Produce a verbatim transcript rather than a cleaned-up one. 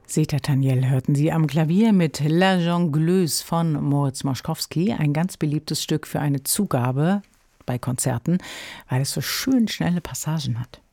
Zeta Taniel hörten Sie am Klavier mit La Jongleuse von Moritz Moszkowski, ein ganz beliebtes Stück für eine Zugabe bei Konzerten, weil es so schön schnelle Passagen hat.